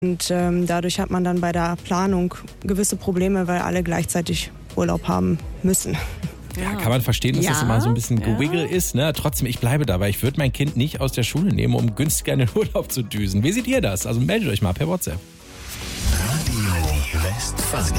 Und dadurch hat man dann bei der Planung gewisse Probleme, weil alle gleichzeitig Urlaub haben müssen. Ja, kann man verstehen, dass das immer so ein bisschen Gewiggle ist. Ne? Trotzdem, ich bleibe dabei. Ich würde mein Kind nicht aus der Schule nehmen, um günstiger in den Urlaub zu düsen. Wie seht ihr das? Also meldet euch mal per WhatsApp. Radio Westfalen.